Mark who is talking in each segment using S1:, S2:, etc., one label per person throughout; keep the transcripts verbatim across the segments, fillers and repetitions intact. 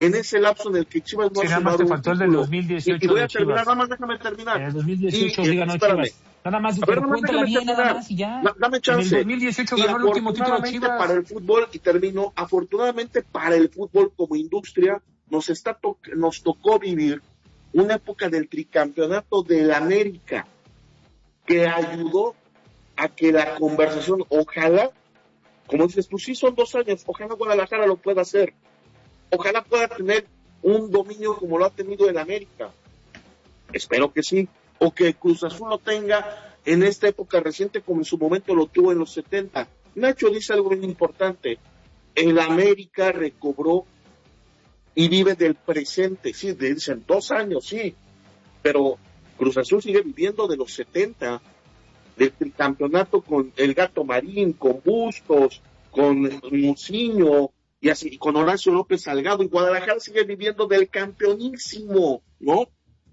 S1: en ese lapso en el que Chivas no
S2: sí,
S1: ha
S2: nada más te faltó el del dos mil dieciocho.
S1: Y, y voy a
S2: de
S1: terminar,
S2: Chivas.
S1: nada más déjame terminar.
S2: En el dos mil dieciocho
S1: y,
S2: sí
S1: y,
S2: ganó
S1: espérame.
S2: Chivas. Nada más,
S1: a
S2: pero
S1: ver,
S2: cuéntala bien,
S1: terminar.
S2: nada más y ya.
S1: Da, dame chance.
S2: En el dos mil dieciocho
S1: y
S2: ganó el último título de Chivas.
S1: Para el fútbol, y termino, afortunadamente para el fútbol como industria, nos está to- nos tocó vivir una época del tricampeonato del América, que ayudó a que la conversación, ojalá, como dices tú, sí son dos años, ojalá Guadalajara lo pueda hacer, ojalá pueda tener un dominio como lo ha tenido el América, espero que sí, o que Cruz Azul lo tenga en esta época reciente como en su momento lo tuvo en los setenta. Nacho dice algo bien importante, el América recobró y vive del presente, sí, dicen dos años, sí, pero Cruz Azul sigue viviendo de los setenta, del tricampeonato con el Gato Marín, con Bustos, con Muciño, y así, y con Horacio López Salgado, y Guadalajara sigue viviendo del campeonísimo, ¿no?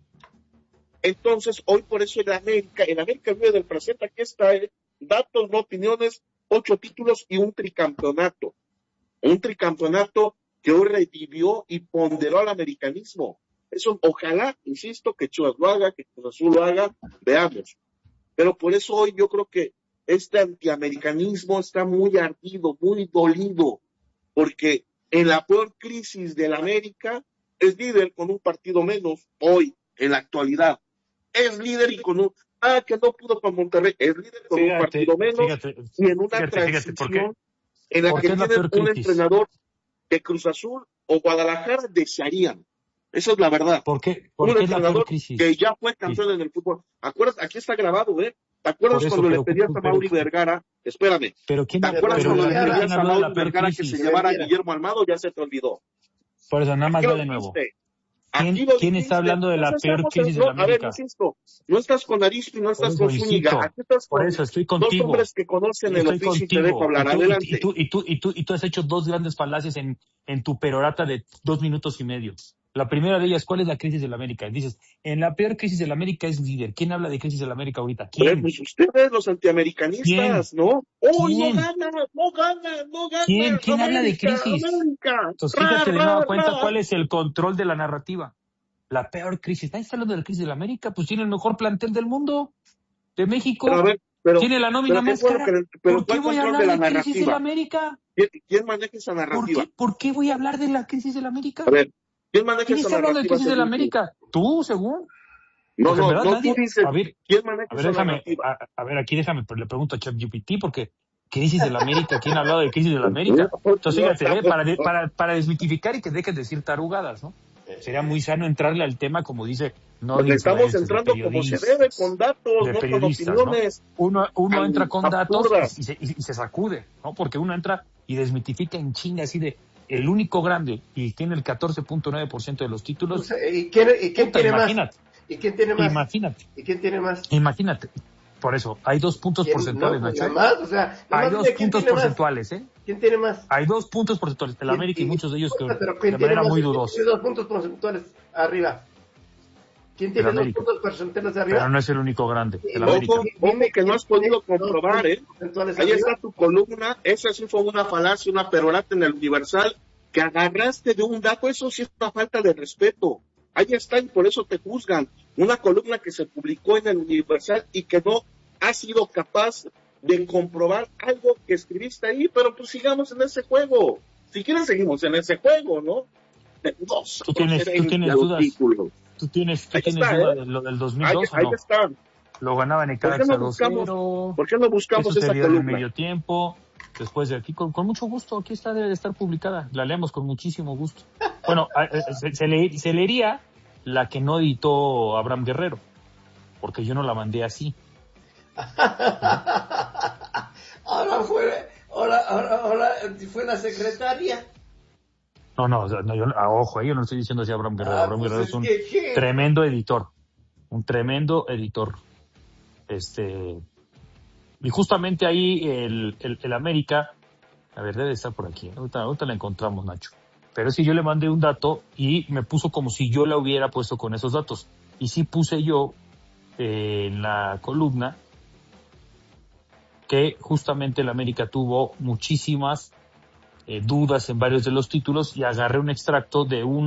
S1: Entonces, hoy por eso el América, el América vive del presente, aquí está, ¿eh? Datos, no opiniones, ocho títulos y un tricampeonato. Un tricampeonato que hoy revivió y ponderó al americanismo. Eso, ojalá, insisto, que Chivas lo haga, que Cruz Azul lo haga, veamos. Pero por eso hoy yo creo que este antiamericanismo está muy ardido, muy dolido, porque en la peor crisis de la América es líder con un partido menos hoy, en la actualidad. Es líder y con un... Ah, que no pudo con Monterrey. Es líder con fíjate, un partido menos fíjate, y en una fíjate, transición fíjate, ¿por en la que tiene un crisis? Entrenador de Cruz Azul o Guadalajara desearían. Esa es la verdad.
S2: ¿Por qué? ¿Por
S1: un
S2: qué
S1: entrenador que ya fue campeón sí. en el fútbol. ¿Acuerdas? Aquí está grabado, ¿eh? ¿Te acuerdas eso, cuando pero, le pedías a Mauri pero, Vergara? Espérame.
S2: Pero ¿quién,
S1: ¿Te acuerdas
S2: pero,
S1: cuando
S2: pero,
S1: le pedías a Mauri Vergara
S2: crisis?
S1: que se llamara Guillermo Almado? Ya se te olvidó.
S2: Por eso, nada más va de nuevo. ¿Quién, ¿quién está hablando de la Entonces, peor crisis no, de la América?
S1: A ver, insisto, no estás con Arispi, no estás
S2: eso,
S1: con Zúñiga. Aquí estás
S2: por
S1: con
S2: eso estoy contigo.
S1: dos hombres que conocen el oficio contigo. Y te dejo hablar.
S2: Y tú,
S1: Adelante.
S2: Y tú, y, tú, y, tú, y tú has hecho dos grandes falacias en, en tu perorata de dos minutos y medio. La primera de ellas, ¿cuál es la crisis de la América? Y dices, en la peor crisis de la América es líder. ¿Quién habla de crisis de la América ahorita? ¿Quién?
S1: Pues ustedes, los antiamericanistas,
S2: ¿Quién?
S1: ¿no? ¡Oh,
S2: ¿Quién?
S1: no gana, no gana, no gana!
S2: ¿Quién? ¿Quién
S1: América,
S2: habla de crisis?
S1: América.
S2: Entonces, fíjate de nueva cuenta cuál es el control de la narrativa. La peor crisis. ¿Estás hablando de la crisis de la América? Pues tiene el mejor plantel del mundo, de México.
S1: Pero a ver, pero,
S2: tiene la nómina más
S1: bueno
S2: cara.
S1: que, pero
S2: ¿Por qué voy a hablar de, de crisis de la América?
S1: ¿Quién, ¿Quién maneja esa narrativa?
S2: ¿Por qué, ¿Por qué voy a hablar de la crisis de la América?
S1: A ver, ¿quién maneja
S2: ¿Quién
S1: esa
S2: está hablando
S1: narrativa?
S2: de crisis de la América? ¿Tú, según?
S1: No, no, no,
S2: nadie...
S1: tú dices,
S2: a ver,
S1: ¿quién maneja
S2: a ver,
S1: esa
S2: déjame,
S1: narrativa?
S2: A, a ver, aquí déjame, pero le pregunto a ChatGPT porque crisis de la América, ¿quién ha hablado de crisis de la América? Entonces, fíjate, ¿eh? para, de, para, para desmitificar y que dejen de decir tarugadas, ¿no? Sería muy sano entrarle al tema, como dice, no
S1: pues
S2: de
S1: estamos entrando
S2: de
S1: como se debe, con datos,
S2: de
S1: no con opiniones.
S2: ¿no? Uno, uno entra con datos y se, y, y se sacude, ¿no? Porque uno entra y desmitifica en chinga así de el único grande y tiene el catorce punto nueve por ciento de los títulos.
S3: O sea, ¿Y quién, y quién
S2: puta,
S3: tiene
S2: imagínate.
S3: más? ¿Y quién tiene más?
S2: Imagínate.
S3: ¿Y quién tiene más?
S2: Imagínate. Por eso, hay dos puntos porcentuales,
S3: no,
S2: Nacho.
S3: Más, o sea,
S2: hay dos puntos porcentuales,
S3: más?
S2: ¿eh?
S3: ¿Quién tiene más?
S2: Hay dos puntos porcentuales, el América y, y muchos de ellos que
S3: de
S2: manera
S3: más,
S2: muy dudosa.
S3: Tiene dos puntos porcentuales arriba. ¿Quién tiene dos puntos porcentuales arriba?
S2: Pero no es el único grande, el
S1: ojo,
S2: América.
S1: Ojo que no has podido comprobar, ¿eh? Ahí está tu columna, esa sí fue una falacia, una perorata en el Universal, que agarraste de un dato, eso sí es una falta de respeto. Ahí está y por eso te juzgan. Una columna que se publicó en el Universal y que no has sido capaz de comprobar algo que escribiste ahí, pero pues sigamos en ese juego. Si quieres seguimos en ese juego, ¿no? De dos,
S2: ¿Tú tienes, ¿tú tienes dudas? Títulos. ¿Tú tienes, tú tienes
S1: está,
S2: duda
S1: ¿eh?
S2: de lo del dos mil dos
S1: ahí,
S2: o no?
S1: Ahí está.
S2: Lo ganaba Necaxa dos cero.
S1: ¿Por qué no buscamos
S2: eso
S1: esa
S2: columna? En el
S1: columna?
S2: medio tiempo. Después de aquí, con, con mucho gusto, aquí está, debe de estar publicada. La leemos con muchísimo gusto. Bueno, se, se, le, se leería la que no editó Abraham Guerrero, porque yo no la mandé así.
S3: ahora fue, ahora, ahora, ahora fue la secretaria.
S2: No, no, no yo, ah, ojo, yo no estoy diciendo así a Abraham Guerrero.
S3: Ah,
S2: Abraham
S3: pues
S2: Guerrero
S3: es
S2: es un
S3: que, ¿qué?
S2: tremendo editor, un tremendo editor. Este, y justamente ahí el, el, el América, a ver, debe estar por aquí, ahorita, ahorita la encontramos, Nacho. Pero sí, yo le mandé un dato y me puso como si yo la hubiera puesto con esos datos. Y sí puse yo eh, en la columna que justamente el América tuvo muchísimas eh, dudas en varios de los títulos y agarré un extracto de un